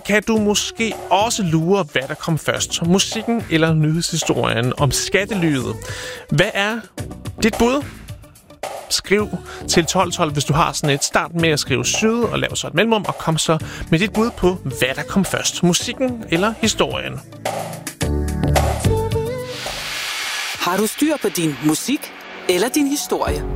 kan du måske også lure, hvad der kom først. Musikken eller nyhedshistorien om skattelyet. Hvad er dit bud? Skriv til 1212, hvis du har sådan et. Start med at skrive syde og lav så et mellemrum, og kom så med dit bud på, hvad der kom først. Musikken eller historien. Har du styr på din musik eller din historie?